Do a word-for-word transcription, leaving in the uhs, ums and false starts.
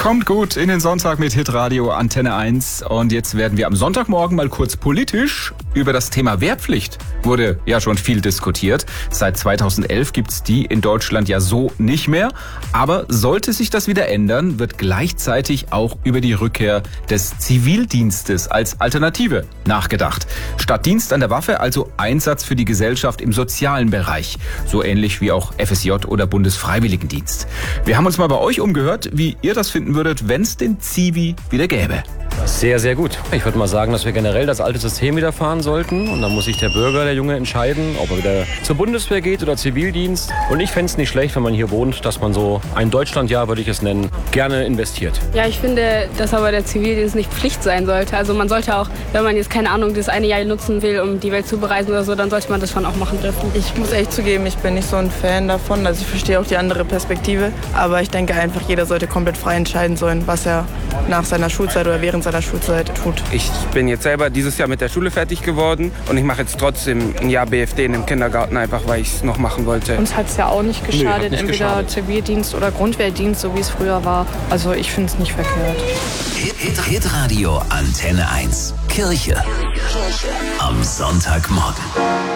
Kommt gut in den Sonntag mit Hitradio Antenne eins. Und jetzt werden wir am Sonntagmorgen mal kurz politisch. Über das Thema Wehrpflicht wurde ja schon viel diskutiert. Seit zweitausendelf gibt's die in Deutschland ja so nicht mehr. Aber sollte sich das wieder ändern, wird gleichzeitig auch über die Rückkehr des Zivildienstes als Alternative nachgedacht. Statt Dienst an der Waffe also Einsatz für die Gesellschaft im sozialen Bereich. So ähnlich wie auch F S J oder Bundesfreiwilligendienst. Wir haben uns mal bei euch umgehört, wie ihr das finden würdet, wenn es den Zivi wieder gäbe. Sehr, sehr gut. Ich würde mal sagen, dass wir generell das alte System wieder fahren sollten. Und dann muss sich der Bürger, der Junge, entscheiden, ob er wieder zur Bundeswehr geht oder Zivildienst. Und ich fände es nicht schlecht, wenn man hier wohnt, dass man so ein Deutschlandjahr, würde ich es nennen, gerne investiert. Ja, ich finde, dass aber der Zivildienst nicht Pflicht sein sollte. Also man sollte auch, wenn man jetzt, keine Ahnung, das eine Jahr nutzen will, um die Welt zu bereisen oder so, dann sollte man das schon auch machen dürfen. Ich muss echt zugeben, ich bin nicht so ein Fan davon. Also ich verstehe auch die andere Perspektive. Aber ich denke einfach, jeder sollte komplett frei entscheiden sollen, was er nach seiner Schulzeit oder während seiner Schulzeit tut. Ich bin jetzt selber dieses Jahr mit der Schule fertig geworden und ich mache jetzt trotzdem ein Jahr B F D in dem Kindergarten, einfach weil ich es noch machen wollte. Uns hat es ja auch nicht geschadet, nee, nicht entweder geschadet. Zivildienst oder Grundwehrdienst, so wie es früher war. Also ich finde es nicht verkehrt. Hitradio Antenne eins. Kirche. Am Sonntagmorgen.